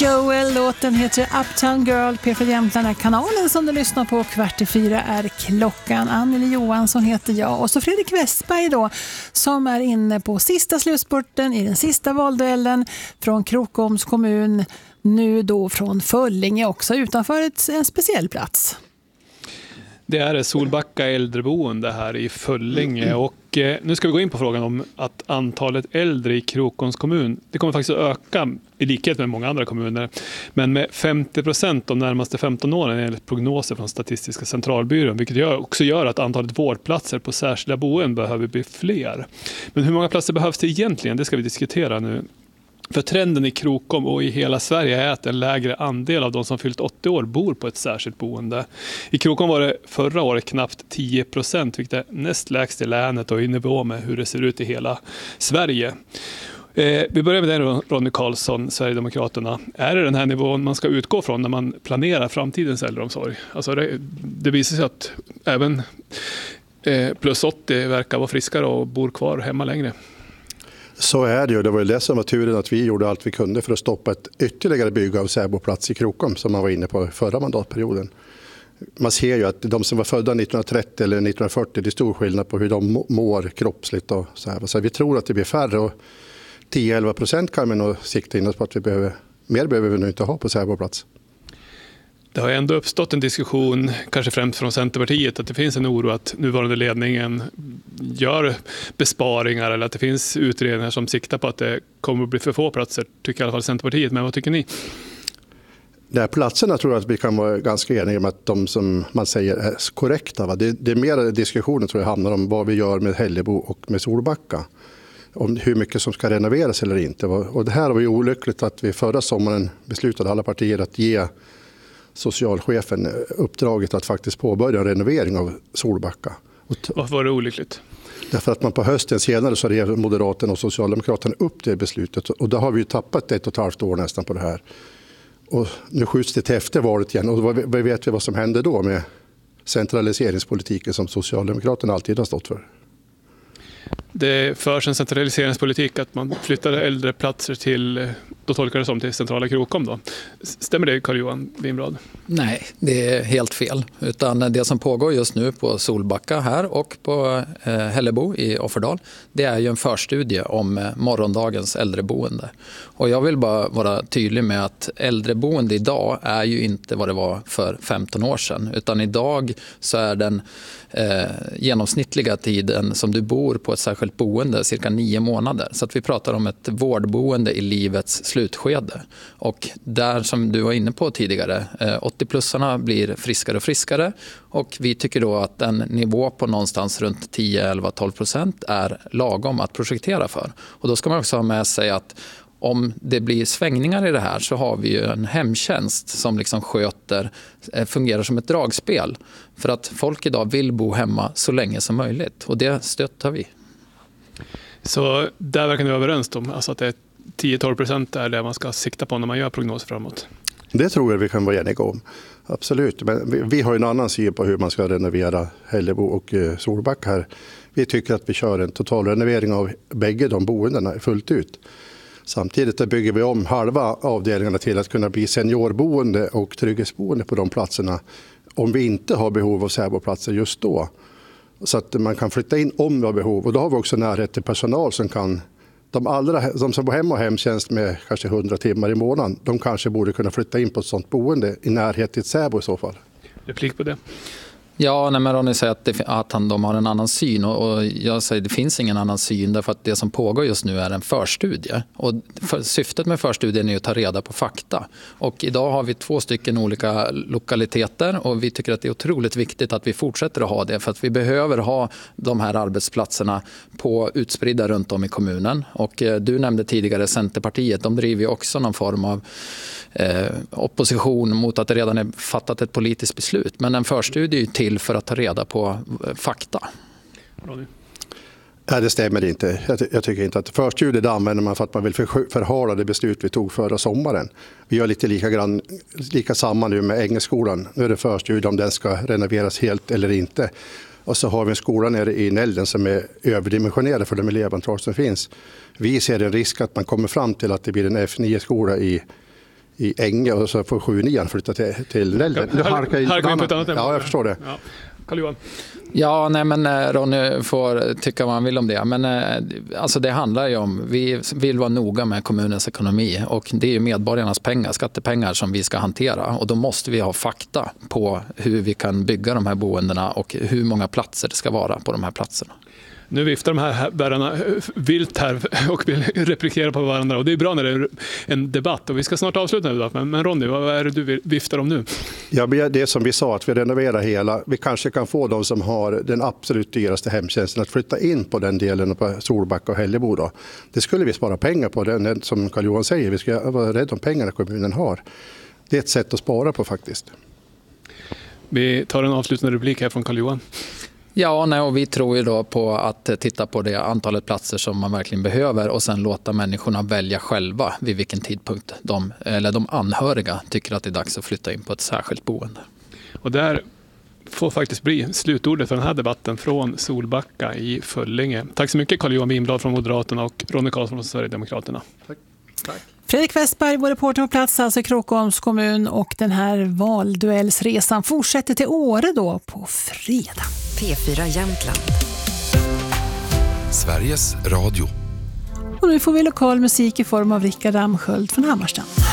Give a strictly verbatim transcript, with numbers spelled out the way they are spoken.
Joel, låten heter Uptown Girl. P fyra Jämtland är kanalen som du lyssnar på. Kvart i fyra är klockan. Anneli Johansson heter jag. Och så Fredrik Westberg då, som är inne på sista slutspurten i den sista valduellen från Krokoms kommun. Nu då från Föllinge också, utanför ett, en speciell plats. Det är Solbacka äldreboende här i Föllinge och eh, nu ska vi gå in på frågan om att antalet äldre i Krokoms kommun, det kommer faktiskt att öka i likhet med många andra kommuner, men med femtio procent de närmaste femton åren enligt prognoser från Statistiska centralbyrån, vilket gör, också gör att antalet vårdplatser på särskilda boenden behöver bli fler. Men hur många platser behövs det egentligen? Det ska vi diskutera nu. För trenden i Krokom och i hela Sverige är att en lägre andel av de som fyllt åttio år bor på ett särskilt boende. I Krokom var det förra året knappt tio procent, vilket är näst lägst i länet och i nivå med hur det ser ut i hela Sverige. Eh, vi börjar med den, Ronny Karlsson, Sverigedemokraterna. Är det den här nivån man ska utgå från när man planerar framtidens äldreomsorg? Alltså det, det visar sig att även eh, plus åttio verkar vara friskare och bor kvar hemma längre. Så är det ju. Det var ju det som var turen att vi gjorde allt vi kunde för att stoppa ett ytterligare bygge av Säboplats i Krokom som man var inne på förra mandatperioden. Man ser ju att de som var födda nittonhundratrettio eller nittonhundrafyrtio, det är stor skillnad på hur de mår kroppsligt och så här. Så vi tror att det blir färre och tio till elva procent kan vi nog sikta in oss på att vi behöver, mer behöver vi nog inte ha på Säboplats. Det har ändå uppstått en diskussion, kanske främst från Centerpartiet, att det finns en oro att nuvarande ledningen gör besparingar eller att det finns utredningar som siktar på att det kommer att bli för få platser, tycker i alla fall Centerpartiet. Men vad tycker ni? De här platserna tror jag att vi kan vara ganska eniga om att de som man säger är korrekta. Va? Det, det är mer diskussionen tror jag handlar om vad vi gör med Hällebo och med Solbacka. Om hur mycket som ska renoveras eller inte. Och det här var ju olyckligt att vi förra sommaren beslutade alla partier att ge socialchefen uppdraget att faktiskt påbörja en renovering av Solbacka. Varför var det olyckligt? Därför att man på hösten senare så rev Moderaterna och Socialdemokraterna upp det beslutet. Och då har vi ju tappat ett och ett halvt år nästan på det här. Och nu skjuts det till efter valet igen. Och vad vet vi vad som hände då med centraliseringspolitiken som Socialdemokraterna alltid har stått för? Det förs en centraliseringspolitik att man flyttar äldre platser till, då tolkar det som till centrala Krokom då. Stämmer det, Carl-Johan Winblad? Nej, det är helt fel. Utan det som pågår just nu på Solbacka här och på Hällebo i Offerdal, det är ju en förstudie om morgondagens äldreboende. Och jag vill bara vara tydlig med att äldreboende idag är ju inte vad det var för femton år sedan. Utan idag så är den eh, genomsnittliga tiden som du bor på ett särskilt boende cirka nio månader. Så att vi pratar om ett vårdboende i livets slutskede. Och där som du var inne på tidigare, åttio-plussarna blir friskare och friskare. Och vi tycker då att en nivå på någonstans runt tio, elva, tolv procent är lagom att projektera för. Och då ska man också ha med sig att om det blir svängningar i det här så har vi ju en hemtjänst som liksom sköter, fungerar som ett dragspel. För att folk idag vill bo hemma så länge som möjligt och det stöttar vi. Så där verkar ni vara överens om, alltså att det är tio till tolv procent är det man ska sikta på när man gör prognoser framåt? Det tror jag vi kan vara eniga om. Absolut, men vi, vi har en annan syn på hur man ska renovera Hällebo och eh, Solbacka här. Vi tycker att vi kör en total renovering av bägge de boendena fullt ut. Samtidigt bygger vi om halva avdelningarna till att kunna bli seniorboende och trygghetsboende på de platserna om vi inte har behov av särboplatser just då. Så att man kan flytta in om vi har behov. Och då har vi också närhet till personal som kan, de, allra, de som bor hemma och hemtjänst med kanske hundra timmar i månaden, de kanske borde kunna flytta in på ett sådant boende i närhet till ett särbo i så fall. Replik på det? Ja, nej, men Ronny säger att, det, att han, de har en annan syn och, och jag säger att det finns ingen annan syn därför att det som pågår just nu är en förstudie. Och för, syftet med förstudien är att ta reda på fakta. Och idag har vi två stycken olika lokaliteter och vi tycker att det är otroligt viktigt att vi fortsätter att ha det för att vi behöver ha de här arbetsplatserna på utspridda runt om i kommunen. Och eh, du nämnde tidigare Centerpartiet, de driver ju också någon form av eh, opposition mot att det redan är fattat ett politiskt beslut. Men en förstudie är ju till för att ta reda på fakta. Nej, det stämmer inte. Jag, jag tycker inte att förstudier använder man för att man vill för, förhala det beslut vi tog förra sommaren. Vi gör lite lika, grann, lika samma nu med Engelskolan. Nu är det förstudier om den ska renoveras helt eller inte. Och så har vi en skola nere i Nälden som är överdimensionerad för de elevantal som finns. Vi ser en risk att man kommer fram till att det blir en F nio-skola i i Änge och så får sju nian flytta till, till Nälden. Ja, halkar in på ett annat. Ja, jag förstår det. Ja. Carl-Johan? Ja, nej, men Ronny får tycka vad han vill om det. Men alltså det handlar ju om, vi vill vara noga med kommunens ekonomi och det är ju medborgarnas pengar, skattepengar som vi ska hantera. Och då måste vi ha fakta på hur vi kan bygga de här boendena och hur många platser det ska vara på de här platserna. Nu viftar de här bärarna vilt här och vill replikera på varandra och det är bra när det är en debatt och vi ska snart avsluta nu. Men, men Ronny, vad är det du viftar om nu? Ja, det är som vi sa, att vi renoverar hela. Vi kanske kan få de som har den absolut dyraste hemtjänsten att flytta in på den delen på Solbacka och Hällebo då. Det skulle vi spara pengar på, den, som Carl-Johan säger. Vi ska vara rädda om pengarna kommunen har. Det är ett sätt att spara på faktiskt. Vi tar en avslutande replik här från Carl-Johan. Ja, nej, och vi tror ju då på att titta på det antalet platser som man verkligen behöver och sen låta människorna välja själva vid vilken tidpunkt de, eller de anhöriga tycker att det är dags att flytta in på ett särskilt boende. Och där får faktiskt bli slutordet för den här debatten från Solbacka i Föllinge. Tack så mycket Carl-Johan Winblad från Moderaterna och Ronny Karlsson från Sverigedemokraterna. Tack. Tack. Fredrik Westberg, vår reporter på plats, alltså i Krokoms kommun, och den här valduellsresan fortsätter till Åre då på fredag. P fyra Jämtland. Sveriges Radio. Och nu får vi lokal musik i form av Rickard Amsköld från Hammarstrand.